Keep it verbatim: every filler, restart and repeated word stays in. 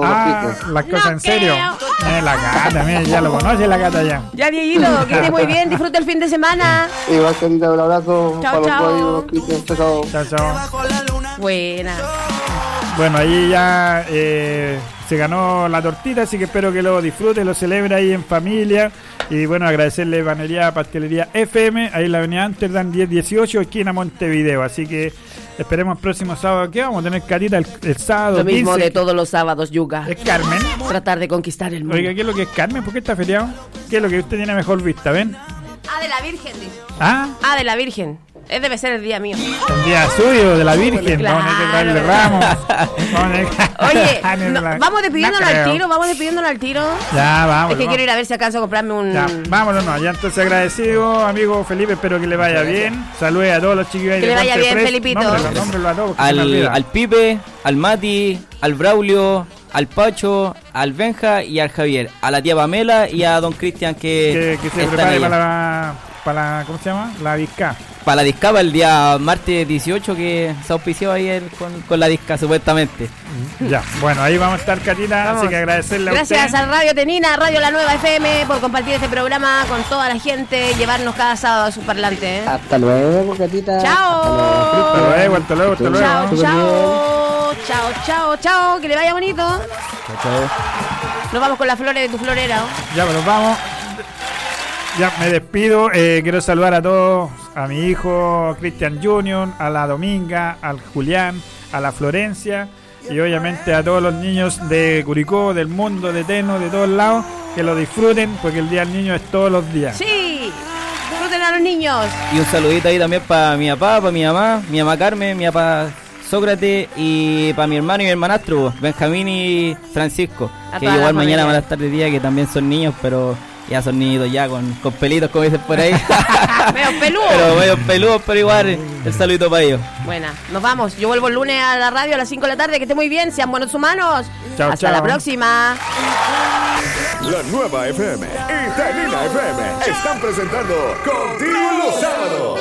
Ah, las cosas en serio. Eh, la Cata, mira, ya lo conoce la Cata ya. Ya, Dieguito, que esté muy bien, disfruta el fin de semana. Igual, Catita, un abrazo. Chao, para chao. los pollos. Chao, Chao, chao. Buena. Bueno, ahí ya eh, se ganó la tortita, así que espero que lo disfrute, lo celebre ahí en familia. Y bueno, agradecerle a Panería Pastelería F M, ahí en la avenida Amsterdam diez dieciocho, esquina Montevideo. Así que esperemos el próximo sábado. ¿Qué vamos a tener, Catita, el, el sábado? Lo mismo quince? de todos los sábados, Yuka. ¿Es Carmen? Tratar de conquistar el mundo. Oiga, ¿qué es lo que es Carmen? ¿Por qué está feriado? ¿Qué es lo que usted tiene mejor vista? ¿Ven? Ah, de la Virgen, dice. ¿Ah? Ah, de la Virgen. Es debe ser el día mío. El día suyo, de la Virgen. Claro. Vamos a tener que traerle ramos. Vamos a Oye, tener- no, la- vamos despidiéndonos no al creo. tiro, vamos despidiéndonos al tiro. Ya, vamos. Es que vamos. quiero ir a ver si alcanzo a comprarme un... Ya, vámonos, no, ya entonces agradecido, amigo Felipe, espero que le vaya bien. Salude a todos los chiquillos ahí Que de le vaya Ponte bien, Fresh. Felipito. Nómbrelo, nómbrelo a todos, que se me Al, olvida. al Pipe, al Mati, al Braulio, al Pacho, al Benja y al Javier. A la tía Pamela y a don Cristian que, que, que se están prepare allá. para la, para la, ¿cómo se llama? La Vizca. Para la discapa el día martes dieciocho que se auspició ayer con, con la disca supuestamente. Ya, bueno, ahí vamos a estar, Catita, Vamos. así que agradecerle a Gracias usted. a Radio Tenina, Radio La Nueva F M por compartir este programa con toda la gente, llevarnos cada sábado a su parlante. ¿eh? Hasta luego, Catita. Chao. Hasta luego, hasta luego, hasta luego. Chao, Súper chao, chao, chao, chao, que le vaya bonito. Nos vamos con las flores de tu florera. ¿no? Ya, pues nos vamos. Ya me despido. Eh, quiero saludar a todos, a mi hijo Cristian Junior, a la Dominga, al Julián, a la Florencia y obviamente a todos los niños de Curicó, del mundo, de Teno, de todos lados, que lo disfruten porque el Día del Niño es todos los días. Sí, disfruten a los niños. Y un saludito ahí también para mi papá, para mi mamá, mi mamá Carmen, mi papá Sócrates y para mi hermano y mi hermanastro, Benjamín y Francisco, A que toda la igual mañana familia. van a estar de día, que también son niños, pero ya son niñitos ya con, con pelitos, como dicen por ahí. Medio peludo. Pero medio peludos, pero igual el saludito para ellos. Buena, nos vamos. Yo vuelvo el lunes a la radio a las cinco de la tarde. Que esté muy bien, sean buenos humanos. Chao, Hasta chao. la próxima. La Nueva F M y Tenina F M están presentando Contigo los Sábados.